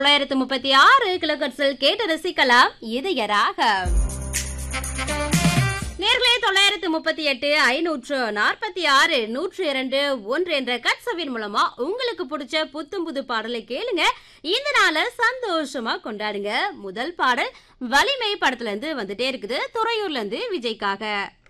936 கிலோகட்ஸில் கேட்டு ரசிக்கலாம் இதய ராகம். நேர்களே 938 546 102 1 என்ற கட்சவின் மூலமா உங்களுக்கு பிடிச்ச புத்தம் புது பாடலை கேளுங்க. இந்த நாளை சந்தோஷமா கொண்டாடுங்க. முதல் பாடல் வலிமை படத்துல இருந்து வந்துட்டே இருக்குது. துறையூர்ல இருந்து விஜய்க்காக.